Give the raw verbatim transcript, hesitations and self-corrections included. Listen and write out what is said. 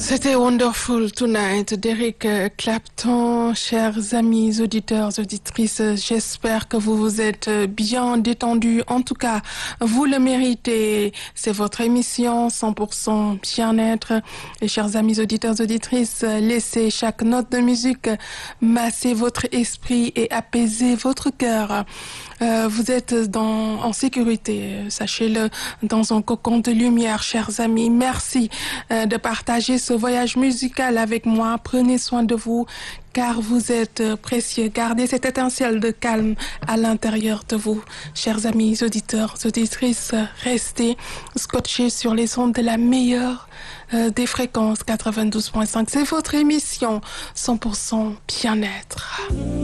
C'était Wonderful Tonight d'Eric Clapton. Chers amis auditeurs, auditrices, j'espère que vous vous êtes bien détendus. En tout cas, vous le méritez. C'est votre émission cent pour cent bien-être. Et chers amis auditeurs, auditrices, laissez chaque note de musique masser votre esprit et apaiser votre cœur. Euh, vous êtes dans, en sécurité, sachez-le, dans un cocon de lumière, chers amis. Merci euh, de partager ce voyage musical avec moi. Prenez soin de vous, car vous êtes précieux. Gardez cette étincelle de calme à l'intérieur de vous. Chers amis auditeurs, auditrices, restez scotchés sur les ondes de la meilleure euh, des fréquences quatre-vingt-douze point cinq. C'est votre émission cent pour cent bien-être.